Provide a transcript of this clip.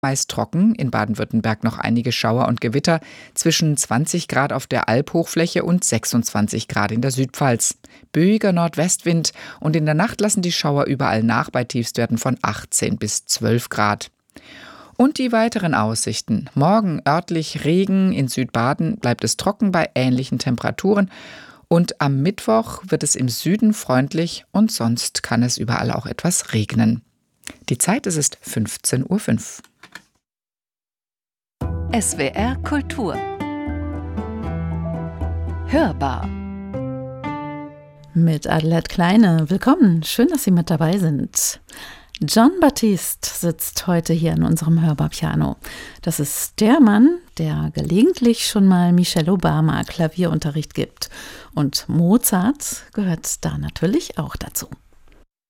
Meist trocken, in Baden-Württemberg noch einige Schauer und Gewitter, zwischen 20 Grad auf der Albhochfläche und 26 Grad in der Südpfalz. Böiger Nordwestwind und in der Nacht lassen die Schauer überall nach bei Tiefstwerten von 18 bis 12 Grad. Und die weiteren Aussichten. Morgen örtlich Regen, in Südbaden bleibt es trocken bei ähnlichen Temperaturen. Und am Mittwoch wird es im Süden freundlich und sonst kann es überall auch etwas regnen. Die Zeit ist 15:05 Uhr. SWR Kultur Hörbar mit Adelheid Kleine. Willkommen, schön, dass Sie mit dabei sind. Jon Batiste sitzt heute hier an unserem Hörbar-Piano. Das ist der Mann, der gelegentlich schon mal Michelle Obama Klavierunterricht gibt. Und Mozart gehört da natürlich auch dazu.